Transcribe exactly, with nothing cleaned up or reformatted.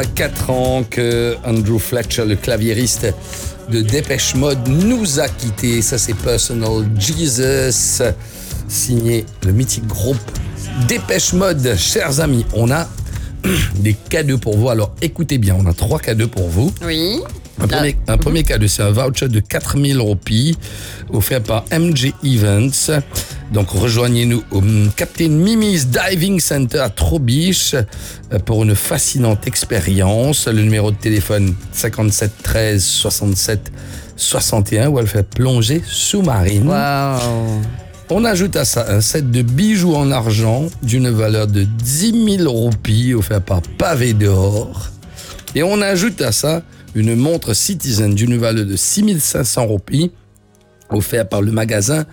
a quatre ans que Andrew Fletcher, le claviériste de Dépêche Mode, nous a quittés. Ça, c'est Personal Jesus, signé le mythique groupe Dépêche Mode. Chers amis, on a des cadeaux pour vous. Alors, écoutez bien, on a trois cadeaux pour vous. Oui. Un premier, un premier cadeau, c'est un voucher de quatre mille roupies offert par M J Events. Donc, rejoignez-nous au Captain Mimi's Diving Center à Trobiche pour une fascinante expérience. Le numéro de téléphone cinquante-sept treize soixante-sept soixante et un où elle fait plongée sous-marine. Waouh. On ajoute à ça un set de bijoux en argent d'une valeur de dix mille roupies offert par Pavé d'Or. Et on ajoute à ça une montre Citizen d'une valeur de six mille cinq cents roupies offerte par le magasin